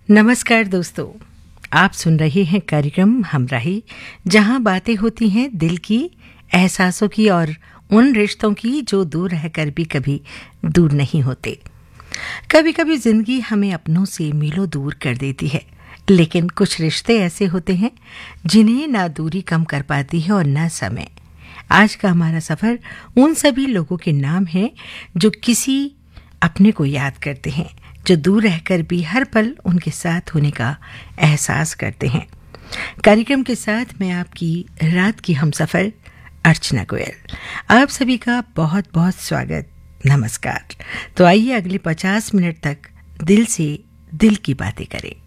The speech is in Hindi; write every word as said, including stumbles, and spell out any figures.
नमस्कार दोस्तों, आप सुन रहे हैं कार्यक्रम हमराही, जहां बातें होती हैं दिल की, एहसासों की और उन रिश्तों की जो दूर रहकर भी कभी दूर नहीं होते। कभी कभी जिंदगी हमें अपनों से मीलों दूर कर देती है, लेकिन कुछ रिश्ते ऐसे होते हैं जिन्हें ना दूरी कम कर पाती है और ना समय। आज का हमारा सफर उन सभी लोगों के नाम है जो किसी अपने को याद करते हैं, जो दूर रहकर भी हर पल उनके साथ होने का एहसास करते हैं। कार्यक्रम के साथ मैं आपकी रात की हमसफर अर्चना गोयल। आप सभी का बहुत बहुत स्वागत, नमस्कार। तो आइए अगले पचास मिनट तक दिल से दिल की बातें करें।